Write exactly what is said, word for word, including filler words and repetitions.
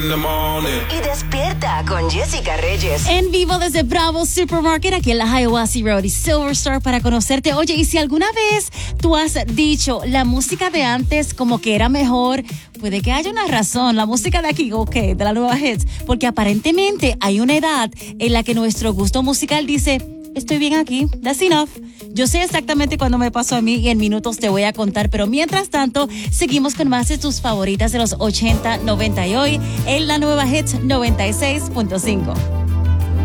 Y despierta con Jessica Reyes. En vivo desde Bravo Supermarket, aquí en la Hiawassee Road y Silver Star para conocerte. Oye, y si alguna vez tú has dicho la música de antes como que era mejor, puede que haya una razón. La música de aquí, ok, de la nueva hits, porque aparentemente hay una edad en la que nuestro gusto musical dice, estoy bien aquí, that's enough. Yo sé exactamente cuándo me pasó a mí y en minutos te voy a contar, pero mientras tanto, seguimos con más de tus favoritas de los ochenta, noventa y hoy en la nueva Hits noventa y seis punto cinco.